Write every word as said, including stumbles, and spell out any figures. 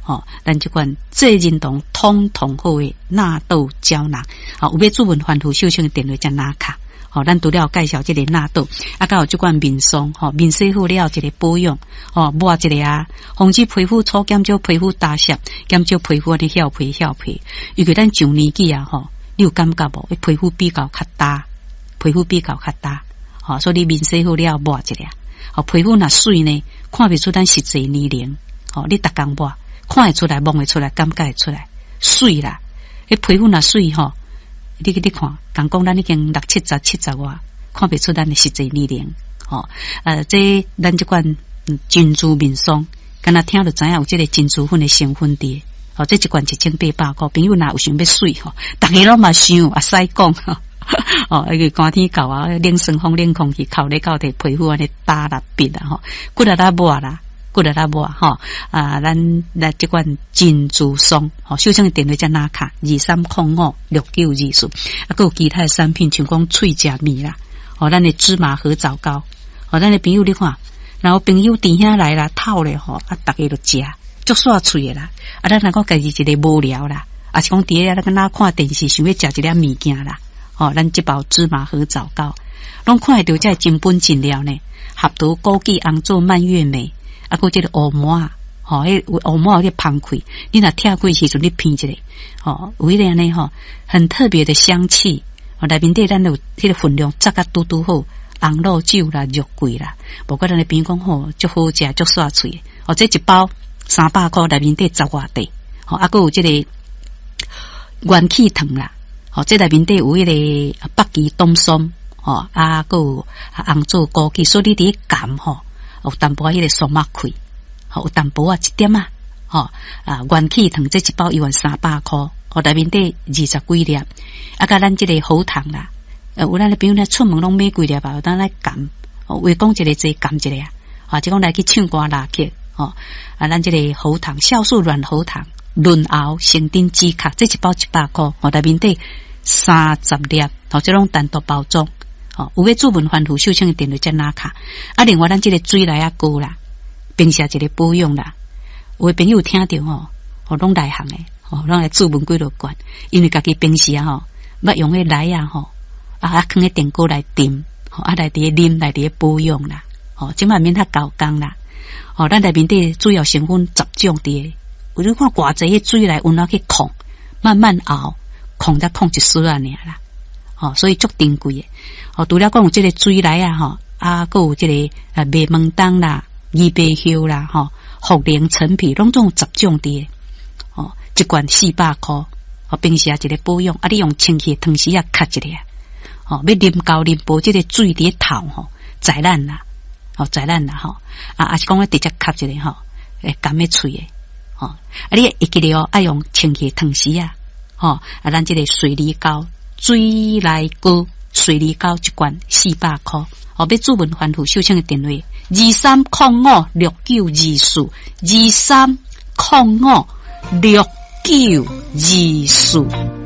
哦，咱即款这认同通通好诶纳豆胶囊，好、哦，有要注文反复修清电话将拿卡。哦，咱除了介绍这个纳豆，啊，还有这款面霜，吼、哦，面洗好了一个保养，哦，抹一个啊，防止皮肤粗减少皮肤打湿，减少皮肤的翘皮翘皮。尤其咱上年纪啊，吼、哦，你有感觉无？皮肤比较较大，皮肤比较较大，哦，所以你面洗好了抹一个，哦，皮肤若水呢，看不出咱实际年龄，哦，你逐工抹，看会出来，摸会出来，感觉会出来，水啦，迄皮肤若水吼。哦你去你看，讲讲咱已经六七十七十外，看不出咱的实际年龄。哦，呃，这咱这款珍珠面霜，敢若听就知影有这个珍珠粉的成分伫。哦，这一罐一千八百块，朋友若有想要水吼，大家拢嘛想啊，使讲吼。哦，那个寒天到啊，冷霜风冷空气靠咧到地皮肤安尼打啦逼啦吼，骨力啦抹啦。骨力啦抹吼啊，咱来这款珍珠霜，吼，小生的电话在哪卡？二三空五六九二四，啊，还有其他的产品，像讲脆甲蜜啦，哦，咱的芝麻和枣糕，哦，咱的朋友你看，然后朋友弟兄来啦，套咧吼，啊，大家都食，足煞脆的啦，啊，咱若讲家己一个无聊啦，啊，是讲伫咧咱哪看电视，想要食一粒物件啦，哦，咱这包芝麻和枣糕，拢看会到这真本真料呢，合桃枸杞红枣蔓越莓。啊，个这个乌毛啊，吼，迄乌毛有点芳开，你若跳过时阵，你闻一下，吼，有迄个呢，吼，很特别的香气。哦，内面底咱有迄个分量，炸甲嘟嘟好，红肉酒啦、肉桂啦，无过咱的边讲吼，足好食，足煞脆。哦，这一包三百块，内面底十外块，吼，啊，个有这个元气糖啦，吼，这内面底有迄个北极冬松，吼，啊，个有红枣枸杞，所以你伫咸吼。有淡薄仔迄个松麦块，吼有淡薄啊一点啊，吼啊元气糖这一包一万三百块，吼内面底二十几粒，啊甲咱这个喉糖啦，呃有咱的朋友咧出门拢买几粒吧，有当来含，哦为讲一个这含一个啊，啊即讲来去唱歌拉客，吼啊咱这个喉糖酵素软喉糖润喉生丁止咳，这一包一百块，吼内面底三十粒，吼这种单独包装。哦，有要注文反复修清的电话在哪卡？啊，另外咱这个水来啊膏啦，平时一个保养啦，有的朋友听到吼，哦，拢内行诶，哦，拢来注文几落罐，因为家己平时啊吼，捌用诶来啊吼，啊啊放诶电锅来炖，吼啊来伫啉来伫保养啦，哦，即摆免较高工啦，哦，咱内面底主要成分十种伫，有你看偌济迄水来温啊去控，慢慢熬，控才控一丝啊尔啦。哦，所以足珍贵诶。哦，除了讲有这个水来啊，吼，啊，还有这个啊麦门冬啦、二白香啦，吼，茯苓陈皮，拢总有十种伫。哦，一罐四百块。哦，平时啊一个保养，啊，你用清气汤匙啊吸一个。哦，要啉高啉煲这个水伫头吼，在咱啦，哦，在咱啦，吼，啊，啊是讲要直接吸一个吼，诶，甘诶脆诶。哦，啊，你会记得哦，爱用清气汤匙啊，吼，啊，咱这个水梨膏。水来膏水梨膏一罐四百块，哦，要注文反复修清的电话二三零五六九二四二三零五六九二四。